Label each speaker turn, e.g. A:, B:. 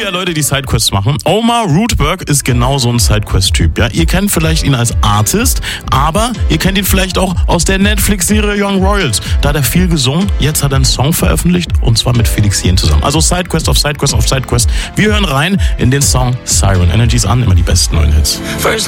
A: ja Leute, die Sidequests machen. Omar Rootberg ist genau so ein Sidequest-Typ. Ja? Ihr kennt vielleicht ihn als Artist, aber ihr kennt ihn vielleicht auch aus der Netflix-Serie Young Royals. Da hat er viel gesungen, jetzt hat er einen Song veröffentlicht und zwar mit Felix Jähn zusammen. Also Sidequest auf Sidequest auf Sidequest. Wir hören rein in den Song Siren. Energies an, immer die besten neuen Hits.
B: First